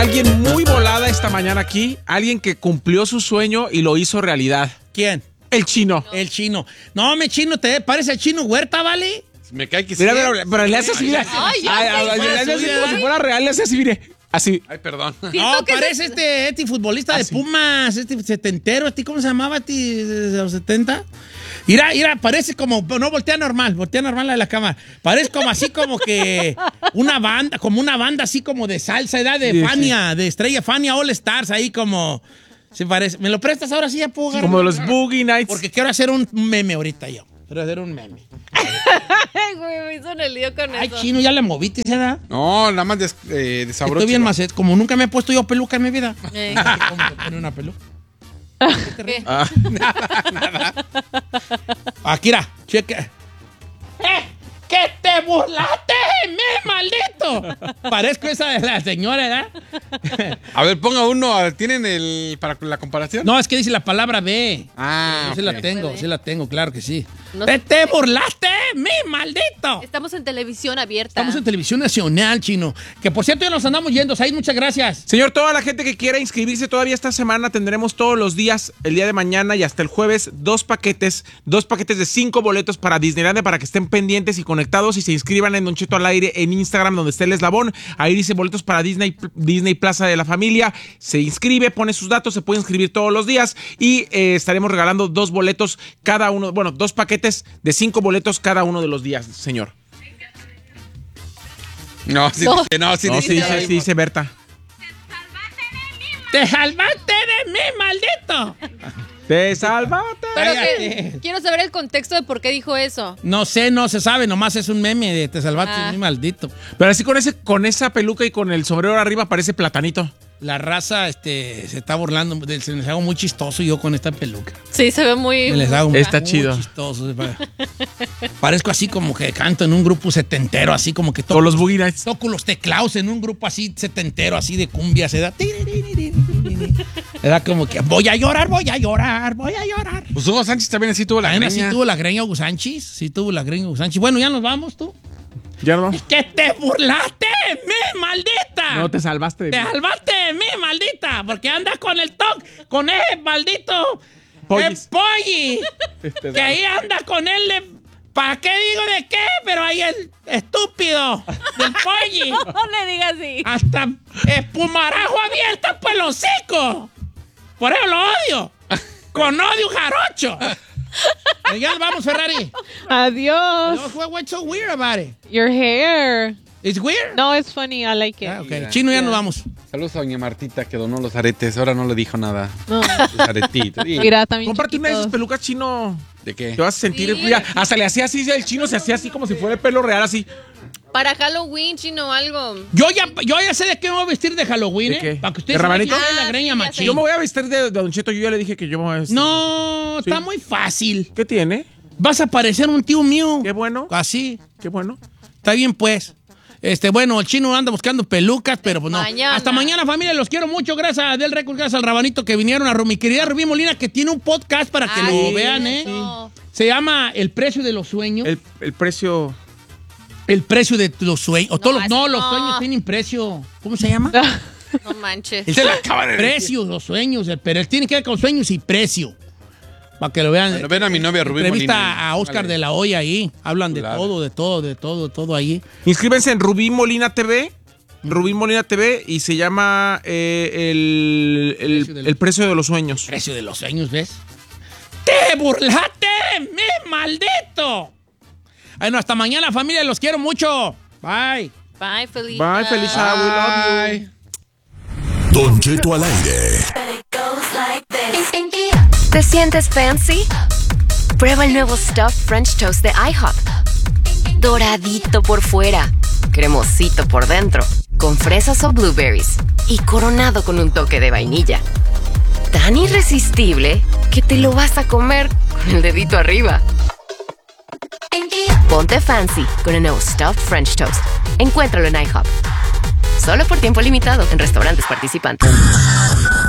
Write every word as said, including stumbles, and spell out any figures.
Alguien muy volada esta mañana aquí, alguien que cumplió su sueño y lo hizo realidad. ¿Quién? El Chino. El Chino. No, me Chino, ¿te parece el Chino Huerta, vale? Me cae que sí. Mira, pero, pero le hace así, mira. Ay, ya, Ay, ya, ay, ya, le hace ya, así ya, como ya. si fuera real, le hace así, mire. Así. Ay, perdón. No, que parece se- este, este futbolista de sí. Pumas, este setentero, este, ¿cómo se llamaba? Este, de los setenta. Mira, mira, parece como, no, voltea normal, voltea normal la de la cámara. Parece como así como que una banda, como una banda así como de salsa, edad de Sí, Fania, de estrella Fania All Stars, ahí como, se parece. ¿Me lo prestas ahora sí ya puedo agarrar? Como de los Boogie Nights. Porque quiero hacer un meme ahorita yo. Quiero hacer un meme. Ay, güey, me hizo en el lío con Ay, eso. Chino, ya le moviste esa edad. No, nada más des, eh, desabrocho. Estoy bien macet, como nunca me he puesto yo peluca en mi vida. Eh. ¿Cómo se pone una peluca? ¿Qué? Ah, Akira, cheque. ¡Eh! ¡Que te burlaste de mí, maldito! Parezco esa de la señora, ¿verdad? a ver, ponga uno. ¿Tienen el para la comparación? No, es que dice la palabra B. Ah, Yo sí ok. la tengo, Puede. sí la tengo, claro que sí. No ¡Que sé. te burlaste de mí, maldito! Estamos en televisión abierta. Estamos en televisión nacional, Chino. Que por cierto ya nos andamos yendo. Said, muchas gracias. Señor, toda la gente que quiera inscribirse todavía esta semana tendremos todos los días, el día de mañana y hasta el jueves, dos paquetes, dos paquetes de cinco boletos para Disneylandia para que estén pendientes y conectados y se inscriban en Don Cheto al Aire en Instagram donde esté el eslabón. Ahí dice boletos para Disney, Disney Plaza de la Familia. Se inscribe, pone sus datos, se puede inscribir todos los días y eh, estaremos regalando dos boletos cada uno, bueno, dos paquetes de cinco boletos cada uno de los días, señor. No, sí, No. que no, sí, No, dice- sí dice, sí dice Berta. ¡Te salvaste de mí, maldito! Te salvaste. Pero Cállate. que, quiero saber el contexto de por qué dijo eso. No sé, no se sabe, nomás es un meme de te salvaste Ah. de mí, maldito. Pero así con ese, con esa peluca y con el sombrero arriba parece platanito. La raza este, se está burlando, de- se les hago muy chistoso yo con esta peluca. Sí, se ve muy... Me les hago muy, Está muy chido. chistoso. Parezco así como que canto en un grupo setentero, así como que toco, Con los Boogie Nights. toco los teclados en un grupo así setentero, así de cumbia, se da. Era como que voy a llorar, voy a llorar, voy a llorar. Pues Hugo Sánchez también así tuvo la También así greña. tuvo la greña Hugo Sánchez, sí tuvo la greña Hugo Sánchez. Bueno, ya nos vamos tú. Ya no. ¡Que te burlaste de mí, maldita! No te salvaste de Te mí. salvaste de mí, maldita, porque andas con el toc, con ese maldito Pollis. eh, polli, Este, que ahí anda con él de, ¿para qué digo de qué? Pero ahí el estúpido del polli, No le diga así. hasta espumarajo abierta por el hocico, por eso lo odio, con odio jarocho. Ya nos vamos, Ferrari. Adiós. No, what's so weird about it? Your hair. It's weird. No, it's funny. I like it. Ah, okay. Chino, ya nos vamos. Saludos a doña Martita que donó los aretes. Ahora no le dijo nada. No. Los aretitos. Sí. Mira, también Comparte una de esas chiquitos. pelucas, Chino. ¿De qué? Te vas a sentir. Sí. Mira, hasta le hacía así, el Chino se hacía así como si fuera el pelo real, así. Para Halloween, Chino, algo. Yo ya, yo ya sé de qué me voy a vestir de Halloween, ¿De ¿eh? qué? Para que ustedes ¿De rabanito? se la Ah, greña sí, ya machín. sé. Yo me voy a vestir de, de Don Cheto. Yo ya le dije que yo me voy a vestir. No, Sí. está muy fácil. ¿Qué tiene? Vas a parecer un tío mío. Qué bueno. Así. Qué bueno. Está bien, pues. Este, bueno, el Chino anda buscando pelucas, pero pues no. Mañana. Hasta mañana, familia. Los quiero mucho. Gracias a Del Record, gracias al Rabanito que vinieron a mi querida Rubí Molina, que tiene un podcast para que Ay, lo vean, ¿eh? no. Se llama El Precio de los Sueños. El, El, el precio. Precio de los Sueños. O todos los- así no, los no. sueños tienen precio. ¿Cómo se llama? No manches. El precios, los sueños, el- pero él tiene que ver con sueños y precio. Para que lo vean. Bueno, ven a mi novia Rubí Entrevista Molina. a Oscar Vale. de la Hoya ahí. Hablan de Claro. todo, de todo, de todo, de todo ahí. Inscríbense en Rubí Molina T V. Rubí Molina T V y se llama eh, el, el, Precio del- el precio de los sueños. Precio de los sueños, ¿ves? ¡Te burlaste de mí, maldito! Bueno, hasta mañana, familia. Los quiero mucho. Bye. Bye, Felicia. Bye, Felicia. We love you. Don Cheto al aire. ¿Te sientes fancy? Prueba el nuevo Stuffed French Toast de IHOP. Doradito por fuera, cremosito por dentro, con fresas o blueberries y coronado con un toque de vainilla. Tan irresistible que te lo vas a comer con el dedito arriba. Ponte fancy con el nuevo Stuffed French Toast. Encuéntralo en IHOP. Solo por tiempo limitado en restaurantes participantes.